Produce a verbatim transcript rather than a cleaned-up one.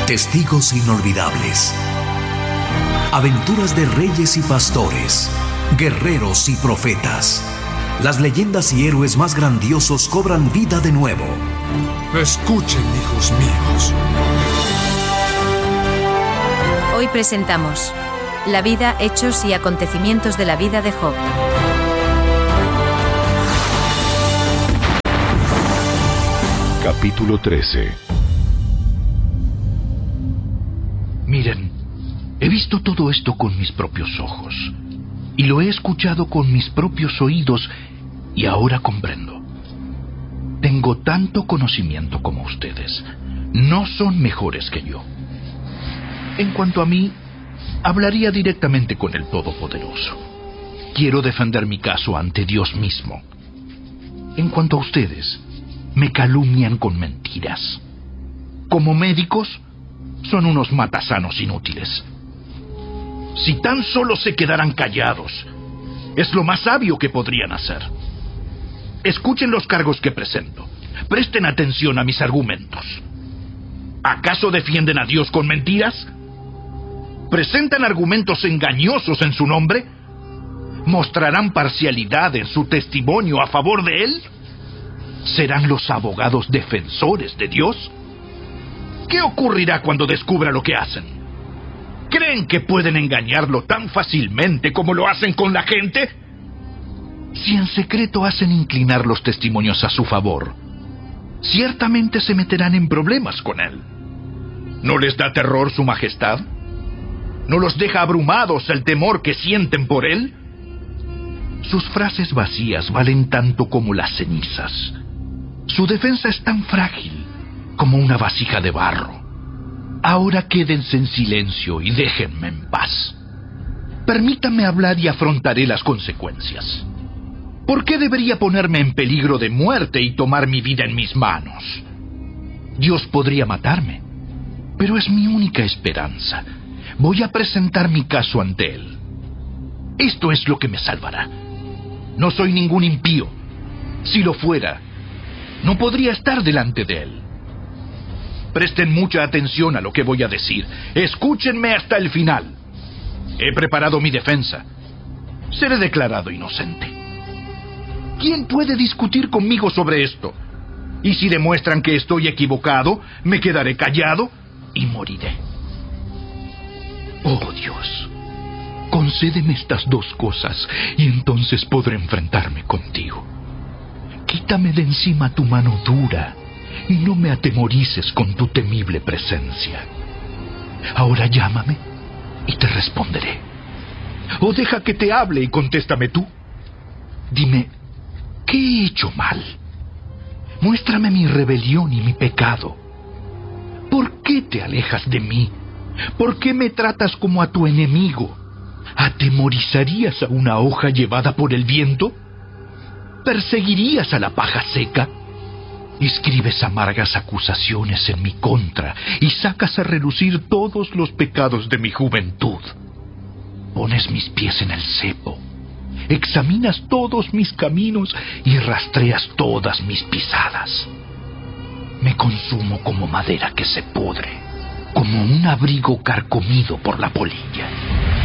Testigos inolvidables. Aventuras de reyes y pastores, guerreros y profetas. Las leyendas y héroes más grandiosos cobran vida de nuevo. Escuchen, hijos míos. Hoy presentamos la vida, hechos y acontecimientos de la vida de Job. Capítulo trece. Miren, he visto todo esto con mis propios ojos, y lo he escuchado con mis propios oídos, y ahora comprendo. Tengo tanto conocimiento como ustedes. No son mejores que yo. En cuanto a mí, hablaría directamente con el Todopoderoso. Quiero defender mi caso ante Dios mismo. En cuanto a ustedes, me calumnian con mentiras. Como médicos, son unos matasanos inútiles. Si tan solo se quedaran callados, es lo más sabio que podrían hacer. Escuchen los cargos que presento. Presten atención a mis argumentos. ¿Acaso defienden a Dios con mentiras? ¿Presentan argumentos engañosos en su nombre? ¿Mostrarán parcialidad en su testimonio a favor de Él? ¿Serán los abogados defensores de Dios? ¿Qué ocurrirá cuando descubra lo que hacen? ¿Creen que pueden engañarlo tan fácilmente como lo hacen con la gente? Si en secreto hacen inclinar los testimonios a su favor, ciertamente se meterán en problemas con Él. ¿No les da terror su majestad? ¿No los deja abrumados el temor que sienten por Él? Sus frases vacías valen tanto como las cenizas. Su defensa es tan frágil como una vasija de barro. Ahora quédense en silencio y déjenme en paz. Permítanme hablar y afrontaré las consecuencias. ¿Por qué debería ponerme en peligro de muerte y tomar mi vida en mis manos? Dios podría matarme, pero es mi única esperanza. Voy a presentar mi caso ante Él. Esto es lo que me salvará. No soy ningún impío. Si lo fuera, no podría estar delante de Él. Presten mucha atención a lo que voy a decir. Escúchenme hasta el final. He preparado mi defensa. Seré declarado inocente. ¿Quién puede discutir conmigo sobre esto? Y si demuestran que estoy equivocado, me quedaré callado y moriré. Oh Dios, concédeme estas dos cosas y entonces podré enfrentarme contigo. Quítame de encima tu mano dura y no me atemorices con tu temible presencia. Ahora llámame y te responderé. O deja que te hable y contéstame tú. Dime, ¿qué he hecho mal? Muéstrame mi rebelión y mi pecado. ¿Por qué te alejas de mí? ¿Por qué me tratas como a tu enemigo? ¿Atemorizarías a una hoja llevada por el viento? ¿Perseguirías a la paja seca? Escribes amargas acusaciones en mi contra y sacas a relucir todos los pecados de mi juventud. Pones mis pies en el cepo, examinas todos mis caminos y rastreas todas mis pisadas. Me consumo como madera que se pudre, como un abrigo carcomido por la polilla.